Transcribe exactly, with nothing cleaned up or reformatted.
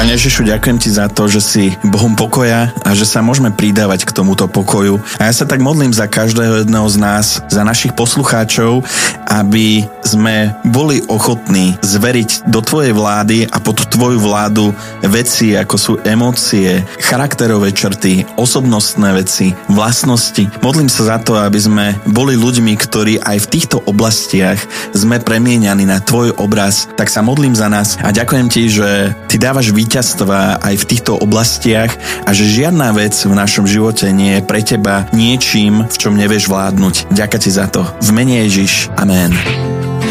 Pane Ježišu, ďakujem Ti za to, že si Bohom pokoja a že sa môžeme pridávať k tomuto pokoju. A ja sa tak modlím za každého jedného z nás, za našich poslucháčov, aby sme boli ochotní zveriť do Tvojej vlády a pod Tvoju vládu veci, ako sú emócie, charakterové črty, osobnostné veci, vlastnosti. Modlím sa za to, aby sme boli ľuďmi, ktorí aj v týchto oblastiach sme premieňaní na Tvoj obraz. Tak sa modlím za nás a ďakujem Ti, že Ty dávaš víťazstva aj v týchto oblastiach a že žiadna vec v našom živote nie je pre Teba niečím, v čom nevieš vládnuť. Ďakujem Ti za to. V mene Ježiš. Amen.